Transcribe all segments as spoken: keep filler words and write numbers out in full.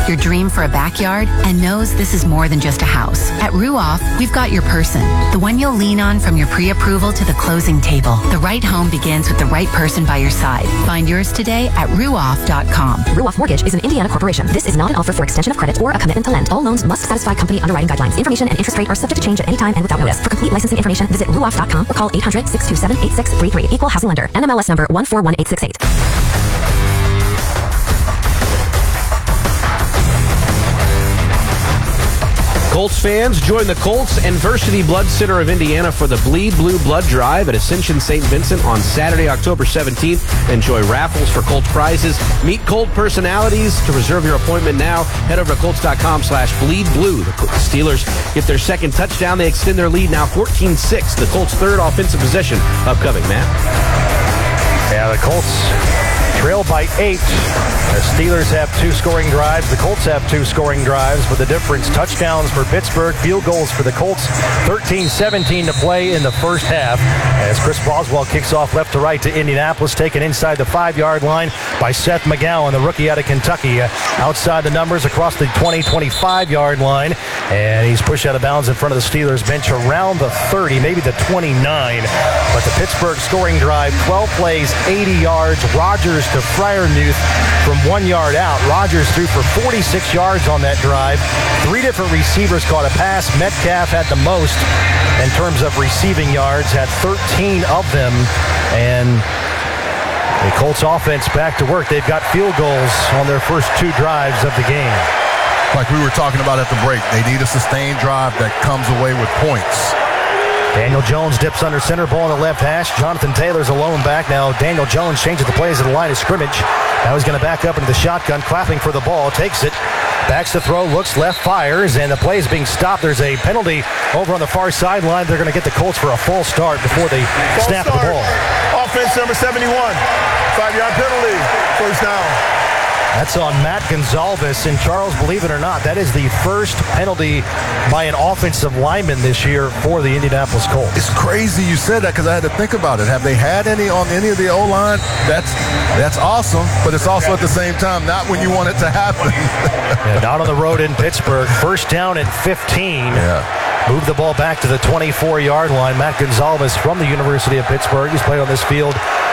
your dream for a backyard, and knows this is more than just a house. At Ruoff, we've got your person, the one you'll lean on from your pre-approval to the closing table. The right home begins with the right person by your side. Find yours today at ruoff dot com. Ruoff Mortgage is an Indiana corporation. This is not an offer for extension of credit or a commitment to lend. All loans must satisfy company underwriting guidelines. Information and interest rate are subject to change at any time and without notice. For complete licensing information, visit ruoff dot com or call eight hundred, six two seven, eight six three three. Equal housing lender. N M L S number one four one eight six eight. Colts fans, join the Colts and Versity Blood Center of Indiana for the Bleed Blue Blood Drive at Ascension Saint Vincent on Saturday, October seventeenth. Enjoy raffles for Colts prizes. Meet Colt personalities. To reserve your appointment now, head over to colts dot com slash bleed blue. The Steelers get their second touchdown. They extend their lead now fourteen six. The Colts' third offensive possession upcoming. Matt? Yeah, the Colts trail by eight. The Steelers have two scoring drives. The Colts have two scoring drives, but the difference, touchdowns for Pittsburgh, field goals for the Colts. thirteen seventeen to play in the first half as Chris Boswell kicks off left to right to Indianapolis, taken inside the five-yard line by Seth McGowan, the rookie out of Kentucky. Uh, outside the numbers across the twenty, twenty-five-yard line, and he's pushed out of bounds in front of the Steelers bench around the thirty, maybe the twenty-nine. But the Pittsburgh scoring drive, twelve plays, eighty yards. Rodgers to Freiermuth from one yard out. Rodgers threw for forty-six yards on that drive. Three different receivers caught a pass. Metcalf had the most in terms of receiving yards, had thirteen of them. And the Colts offense back to work. They've got field goals on their first two drives of the game. Like we were talking about at the break, they need a sustained drive that comes away with points. Daniel Jones dips under center, ball on the left hash. Jonathan Taylor's alone back. Now Daniel Jones changes the plays at the line of scrimmage. Now he's going to back up into the shotgun, clapping for the ball, takes it, backs the throw, looks left, fires, and the play is being stopped. There's a penalty over on the far sideline. They're going to get the Colts for a false start before they false snap start. The ball. Offense number seventy-one, five-yard penalty, first down. That's on Matt Gonzalez. And Charles, believe it or not, that is the first penalty by an offensive lineman this year for the Indianapolis Colts. It's crazy you said that because I had to think about it. Have they had any on any of the O-line? That's that's awesome, but it's also at the same time not when you want it to happen. Yeah, not on the road in Pittsburgh. First down and fifteen. Yeah. Move the ball back to the twenty-four-yard line. Matt Gonzalez from the University of Pittsburgh. He's played on this field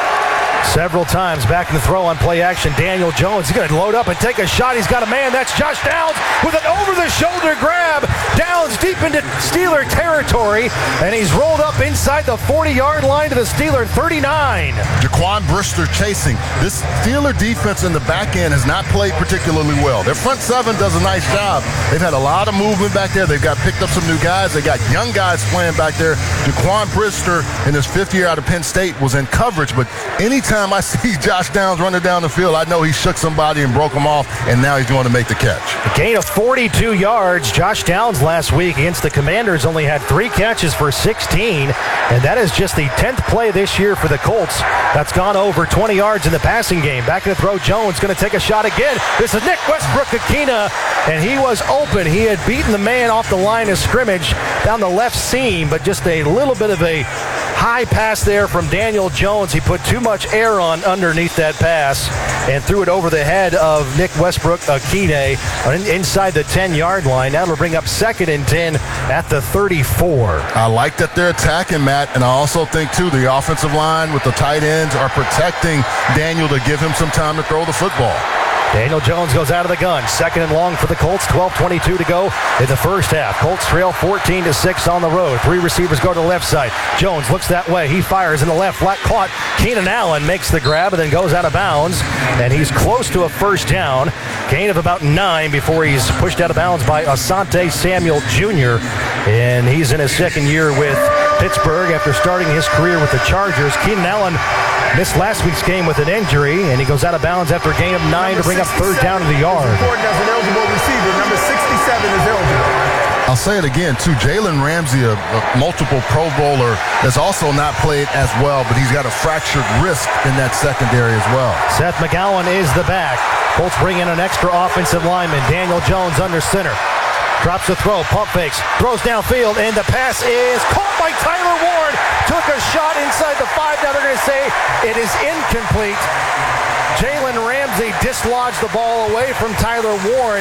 several times. Back in the throw on play action. Daniel Jones. He's going to load up and take a shot. He's got a man. That's Josh Downs with an over-the-shoulder grab. Downs deep into Steeler territory, and he's rolled up inside the forty-yard line to the Steeler thirty-nine. Jaquan Brister chasing. This Steeler defense in the back end has not played particularly well. Their front seven does a nice job. They've had a lot of movement back there. They've got picked up some new guys. They got young guys playing back there. Jaquan Brister in his fifth year out of Penn State was in coverage, but anytime I see Josh Downs running down the field, I know he shook somebody and broke him off, and now he's going to make the catch. A gain of forty-two yards. Josh Downs last week against the Commanders only had three catches for sixteen, and that is just the tenth play this year for the Colts that's gone over twenty yards in the passing game. Back in the throw, Jones going to take a shot again. This is Nick Westbrook-Akina, and he was open. He had beaten the man off the line of scrimmage down the left seam, but just a little bit of a high pass there from Daniel Jones. He put too much air on underneath that pass and threw it over the head of Nick Westbrook-Akina inside the ten-yard line. That'll bring up second and ten at the thirty-four. I like that they're attacking, Matt, and I also think, too, the offensive line with the tight ends are protecting Daniel to give him some time to throw the football. Daniel Jones goes out of the gun. Second and long for the Colts. twelve twenty-two to go in the first half. Colts trail fourteen to six on the road. Three receivers go to the left side. Jones looks that way. He fires in the left. Flat caught. Keenan Allen makes the grab and then goes out of bounds. And he's close to a first down. Gain of about nine before he's pushed out of bounds by Asante Samuel Junior And he's in his second year with Pittsburgh after starting his career with the Chargers. Keenan Allen missed last week's game with an injury, and he goes out of bounds after a gain of nine to bring up third down to the yard. Important as an eligible receiver. Number sixty-seven is eligible. I'll say it again, too. Jalen Ramsey, a, a multiple Pro Bowler, has also not played as well, but he's got a fractured wrist in that secondary as well. Seth McGowan is the back. Colts bring in an extra offensive lineman. Daniel Jones under center. Drops the throw, pump fakes, throws downfield, and the pass is caught by Tyler Ward. Took a shot inside the five. Now they're going to say it is incomplete. Jalen Ramsey dislodged the ball away from Tyler Ward.